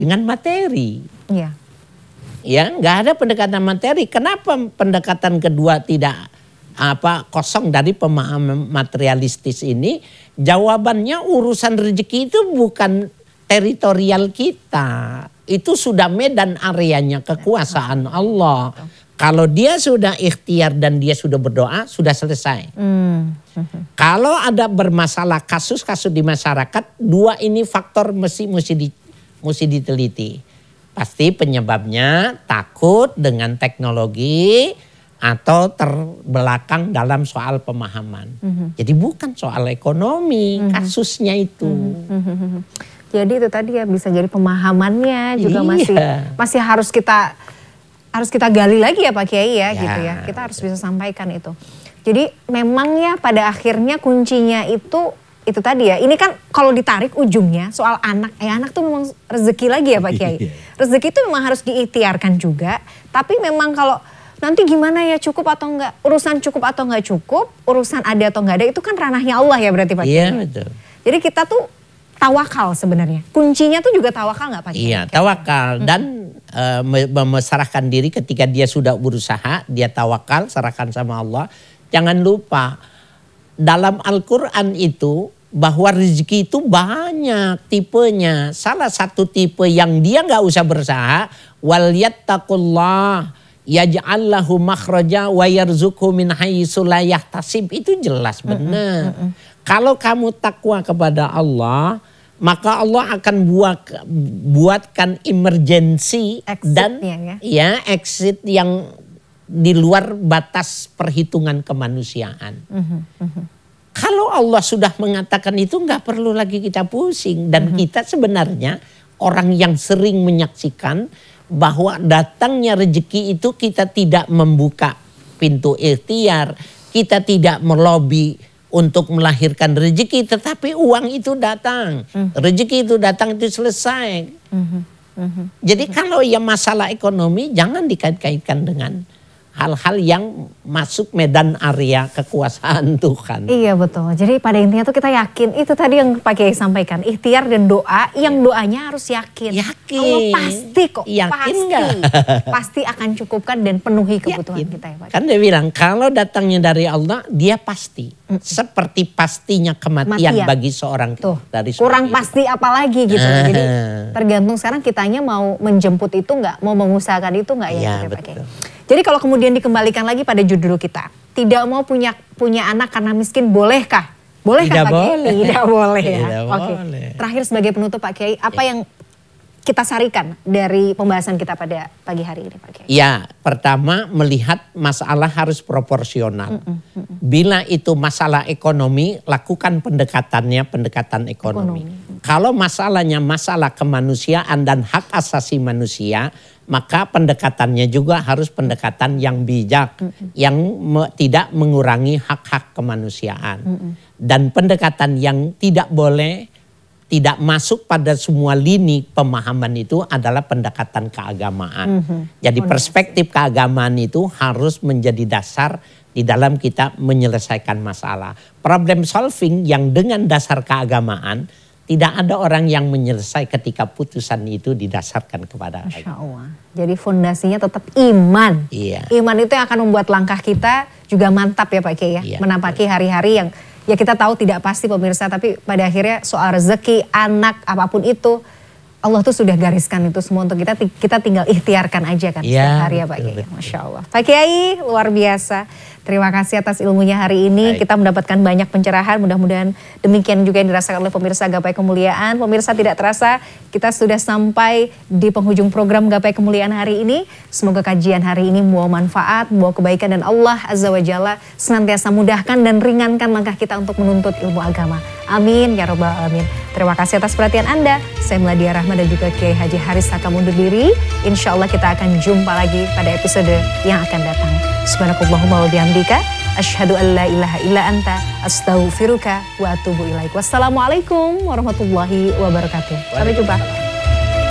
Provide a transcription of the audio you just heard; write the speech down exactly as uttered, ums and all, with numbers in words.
dengan materi. Iya. Ya, nggak ada pendekatan materi. Kenapa pendekatan kedua tidak apa kosong dari pemahaman materialistis ini? Jawabannya urusan rezeki itu bukan teritorial kita. Itu sudah medan areanya kekuasaan Allah. Kalau dia sudah ikhtiar dan dia sudah berdoa, sudah selesai. Hmm. Kalau ada bermasalah kasus-kasus di masyarakat, dua ini faktor mesti mesti di, mesti diteliti. Pasti penyebabnya takut dengan teknologi atau terbelakang dalam soal pemahaman. Mm-hmm. Jadi bukan soal ekonomi, mm-hmm. kasusnya itu. Mm-hmm. Jadi itu tadi ya bisa jadi pemahamannya juga iya. masih masih harus kita harus kita gali lagi ya Pak Kiai ya, ya gitu ya. Kita harus bisa sampaikan itu. Jadi memang ya pada akhirnya kuncinya itu itu tadi ya, ini kan kalau ditarik ujungnya soal anak, eh anak tuh memang rezeki lagi ya Pak Kiai. Rezeki itu memang harus diikhtiarkan juga, tapi memang kalau nanti gimana ya cukup atau enggak, urusan cukup atau enggak cukup, urusan ada atau enggak ada itu kan ranahnya Allah ya berarti Pak Kiai. Iya betul. Jadi kita tuh tawakal sebenarnya, kuncinya tuh juga tawakal nggak Pak Kiai? Iya tawakal hmm. dan uh, meserahkan diri ketika dia sudah berusaha, dia tawakal, serahkan sama Allah. Jangan lupa. Dalam Al-Quran itu bahwa rezeki itu banyak tipenya. Salah satu tipe yang dia nggak usah berusaha. Wal yattaqullah yaj'al lahu makhraja wa yarzuqhu min haitsu la yahtasib. Itu jelas benar. Mm -mm, mm -mm. Kalau kamu takwa kepada Allah, maka Allah akan buat buatkan emergency dan ya. ya exit yang di luar batas perhitungan kemanusiaan. Uh-huh, uh-huh. Kalau Allah sudah mengatakan itu nggak perlu lagi kita pusing. Dan uh-huh. kita sebenarnya orang yang sering menyaksikan bahwa datangnya rezeki itu kita tidak membuka pintu ikhtiar. Kita tidak melobi untuk melahirkan rezeki. Tetapi uang itu datang. Uh-huh. Rezeki itu datang itu selesai. Uh-huh, uh-huh. Jadi uh-huh. kalau ya masalah ekonomi jangan dikait-kaitkan dengan hal-hal yang masuk medan area kekuasaan Tuhan. Iya betul. Jadi pada intinya tuh kita yakin. Itu tadi yang Pak Kiai sampaikan. Ikhtiar dan doa yang doanya harus yakin. Yakin. Allah pasti kok. Yakin pasti. Gak? Pasti akan cukupkan dan penuhi kebutuhan yakin. Kita ya Pak Kiai. Kan dia bilang kalau datangnya dari Allah dia pasti. Mm. Seperti pastinya kematian Matian. Bagi seorang tuh, dari kurang itu. Pasti apalagi gitu. Ah. Jadi tergantung sekarang kitanya mau menjemput itu enggak. Mau mengusahakan itu enggak ya, ya gitu, Pak Kiai. Jadi kalau kemudian dikembalikan lagi pada judul kita, tidak mau punya punya anak karena miskin, bolehkah? Bolehkah Pak Kiai? Tidak boleh ya. Tidak Oke. boleh. Terakhir sebagai penutup Pak Kiai, apa ya. yang kita sarikan dari pembahasan kita pada pagi hari ini Pak Kiai? Ya, pertama melihat masalah harus proporsional. Mm -mm, mm -mm. Bila itu masalah ekonomi, lakukan pendekatannya pendekatan ekonomi. ekonomi. Kalau masalahnya masalah kemanusiaan dan hak asasi manusia, maka pendekatannya juga harus pendekatan yang bijak, mm-mm. yang me, tidak mengurangi hak-hak kemanusiaan. Mm-mm. Dan pendekatan yang tidak boleh, tidak masuk pada semua lini pemahaman itu adalah pendekatan keagamaan. Mm-hmm. Jadi perspektif keagamaan itu harus menjadi dasar di dalam kita menyelesaikan masalah. Problem solving yang dengan dasar keagamaan, tidak ada orang yang menyelesai ketika putusan itu didasarkan kepada Masya Allah. Jadi fondasinya tetap iman. Iya. Iman itu yang akan membuat langkah kita juga mantap ya Pak Kiai ya. Iya. Menapaki hari-hari yang ya kita tahu tidak pasti pemirsa. Tapi pada akhirnya soal rezeki, anak, apapun itu. Allah tuh sudah gariskan itu semua untuk kita. Kita tinggal ikhtiarkan aja kan iya, setiap hari ya Pak Kiai. Masya Allah. Pak Kiai luar biasa. Terima kasih atas ilmunya hari ini. Baik. Kita mendapatkan banyak pencerahan. Mudah-mudahan demikian juga yang dirasakan oleh pemirsa Gapai Kemuliaan. Pemirsa tidak terasa kita sudah sampai di penghujung program Gapai Kemuliaan hari ini. Semoga kajian hari ini membawa manfaat, membawa kebaikan dan Allah Azza wa Jalla senantiasa mudahkan dan ringankan langkah kita untuk menuntut ilmu agama. Amin ya robbal alamin. Terima kasih atas perhatian Anda. Saya Meladia Rahma dan juga Kiai Haji Haris Saka undur diri. Insya Allah kita akan jumpa lagi pada episode yang akan datang. Subhanakallahumma wa bihamdika asyhadu an la ilaha illa anta astaghfiruka wa atubu ilaik. Wassalamualaikum warahmatullahi wabarakatuh. Sampai jumpa.